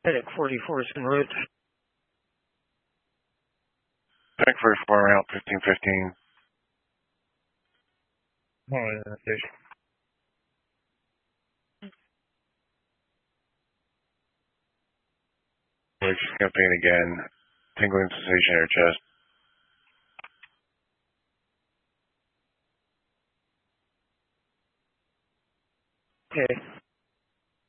Medic 44 is en route. Medic 44 route 1515. Station. Campaign again. Tingling sensation in your chest. Okay.